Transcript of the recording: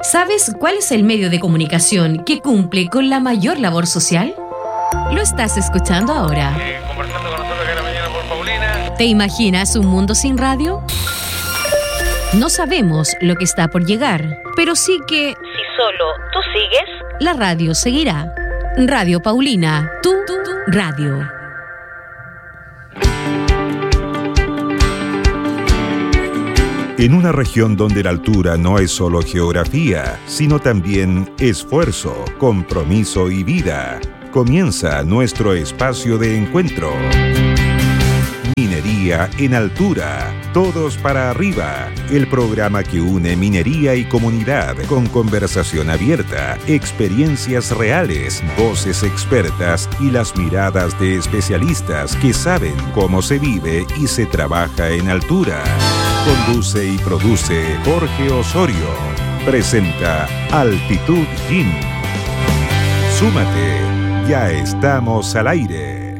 ¿Sabes cuál es el medio de comunicación que cumple con la mayor labor social? Lo estás escuchando ahora. Conversando con nosotros cada mañana por Paulina. ¿Te imaginas un mundo sin radio? No sabemos lo que está por llegar, pero sí que, si solo tú sigues, la radio seguirá. Radio Paulina, tu radio. En una región donde la altura no es solo geografía, sino también esfuerzo, compromiso y vida, comienza nuestro espacio de encuentro. Minería en Altura, todos para arriba, el programa que une minería y comunidad con conversación abierta, experiencias reales, voces expertas y las miradas de especialistas que saben cómo se vive y se trabaja en altura. Conduce y produce Jorge Osorio. Presenta Altitud Gym. Súmate, ya estamos al aire.